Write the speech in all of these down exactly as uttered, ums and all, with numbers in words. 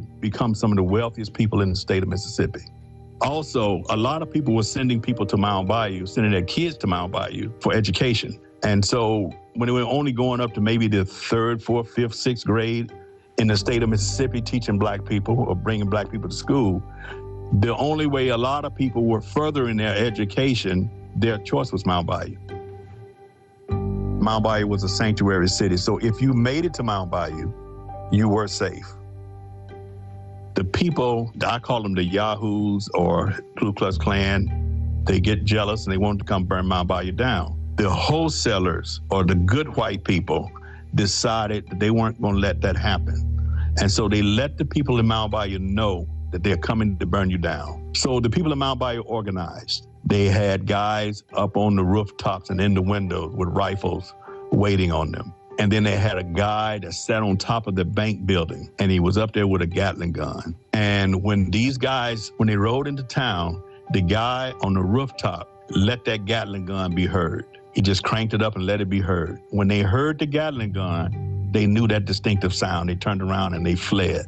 become some of the wealthiest people in the state of Mississippi. Also, a lot of people were sending people to Mound Bayou, sending their kids to Mound Bayou for education. And so when they were only going up to maybe the third, fourth, fifth, sixth grade in the state of Mississippi, teaching black people or bringing black people to school, the only way a lot of people were furthering their education, their choice was Mound Bayou. Mound Bayou was a sanctuary city. So if you made it to Mound Bayou, you were safe. The people, I call them the Yahoos or Ku Klux Klan, they get jealous and they want to come burn Mound Bayou down. The wholesalers or the good white people decided that they weren't going to let that happen. And so they let the people in Mound Bayou know that they're coming to burn you down. So the people in Mound Bayou organized. They had guys up on the rooftops and in the windows with rifles waiting on them. And then they had a guy that sat on top of the bank building, and he was up there with a Gatling gun. And when these guys, when they rode into town, the guy on the rooftop let that Gatling gun be heard. He just cranked it up and let it be heard. When they heard the Gatling gun, they knew that distinctive sound. They turned around and they fled.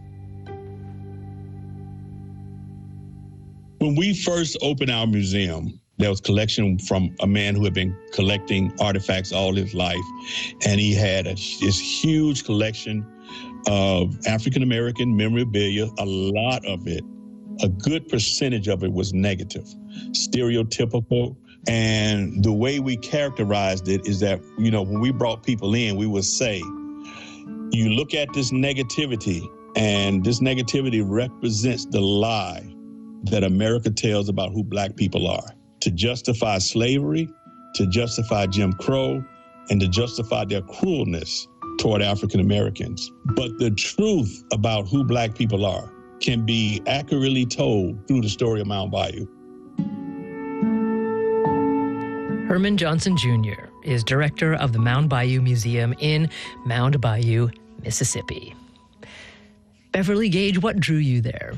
When we first opened our museum, there was collection from a man who had been collecting artifacts all his life. And he had a, this huge collection of African-American memorabilia. A lot of it, a good percentage of it was negative, stereotypical. And the way we characterized it is that, you know, when we brought people in, we would say, you look at this negativity, and this negativity represents the lie that America tells about who black people are, to justify slavery, to justify Jim Crow, and to justify their cruelness toward African Americans. But the truth about who black people are can be accurately told through the story of Mound Bayou. Herman Johnson Junior is director of the Mound Bayou Museum in Mound Bayou, Mississippi. Beverly Gage, what drew you there?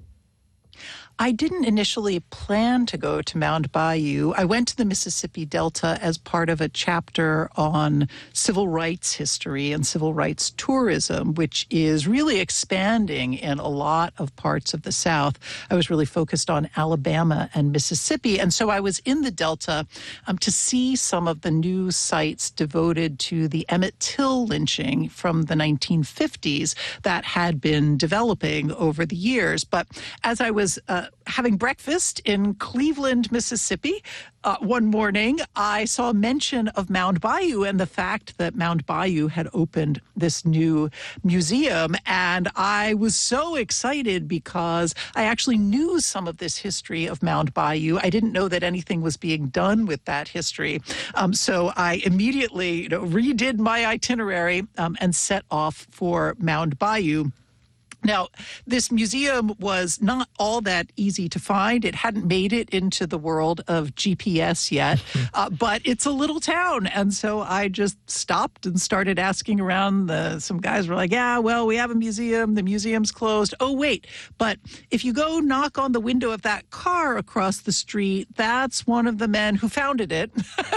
I didn't initially plan to go to Mound Bayou. I went to the Mississippi Delta as part of a chapter on civil rights history and civil rights tourism, which is really expanding in a lot of parts of the South. I was really focused on Alabama and Mississippi. And so I was in the Delta um, to see some of the new sites devoted to the Emmett Till lynching from the nineteen fifties that had been developing over the years. But as I was uh, having breakfast in Cleveland, Mississippi, uh, one morning, I saw mention of Mound Bayou and the fact that Mound Bayou had opened this new museum. And I was so excited because I actually knew some of this history of Mound Bayou. I didn't know that anything was being done with that history. Um, so I immediately you know, redid my itinerary um, and set off for Mound Bayou. Now, this museum was not all that easy to find. It hadn't made it into the world of G P S yet, uh, but it's a little town. And so I just stopped and started asking around. The, some guys were like, yeah, well, we have a museum. The museum's closed. Oh, wait. But if you go knock on the window of that car across the street, that's one of the men who founded it.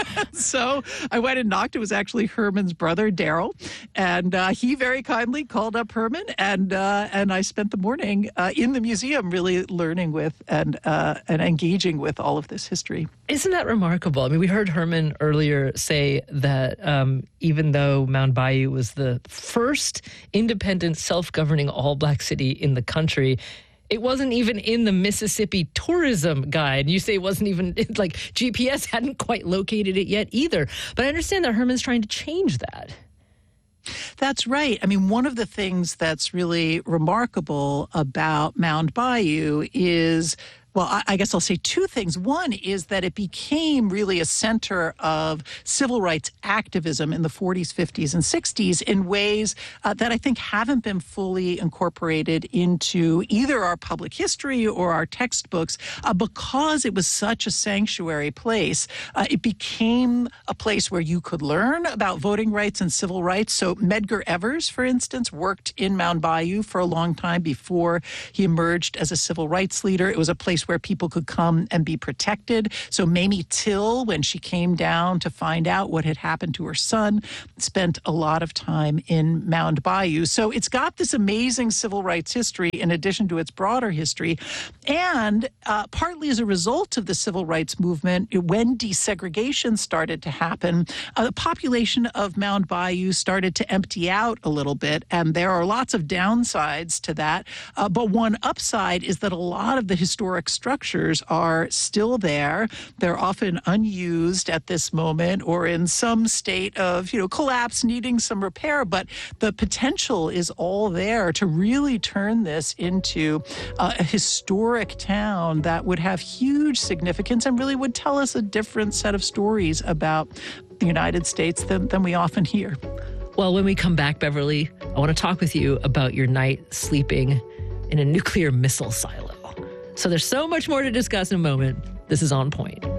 So I went and knocked. It was actually Herman's brother, Daryl. And uh, he very kindly called up Herman and uh, And I spent the morning uh, in the museum really learning with and uh, and engaging with all of this history. Isn't that remarkable? I mean, we heard Herman earlier say that um, even though Mound Bayou was the first independent, self-governing all-black city in the country, it wasn't even in the Mississippi Tourism Guide. You say it wasn't even, like, G P S hadn't quite located it yet either. But I understand that Herman's trying to change that. That's right. I mean, one of the things that's really remarkable about Mound Bayou is, well, I, I guess I'll say two things. One is that it became really a center of civil rights activism in the forties, fifties, and sixties in ways uh, that I think haven't been fully incorporated into either our public history or our textbooks uh, because it was such a sanctuary place. Uh, it became a place where you could learn about voting rights and civil rights. So Medgar Evers, for instance, worked in Mound Bayou for a long time before he emerged as a civil rights leader. It was a place place where people could come and be protected. So Mamie Till, when she came down to find out what had happened to her son, spent a lot of time in Mound Bayou. So it's got this amazing civil rights history in addition to its broader history. And uh, partly as a result of the civil rights movement, when desegregation started to happen, uh, the population of Mound Bayou started to empty out a little bit. And there are lots of downsides to that. Uh, but one upside is that a lot of the historic structures are still there. They're often unused at this moment or in some state of, you know, collapse, needing some repair. But the potential is all there to really turn this into uh, a historic town that would have huge significance and really would tell us a different set of stories about the United States than, than we often hear. Well, when we come back, Beverly, I want to talk with you about your night sleeping in a nuclear missile silo. So there's so much more to discuss in a moment. This is On Point.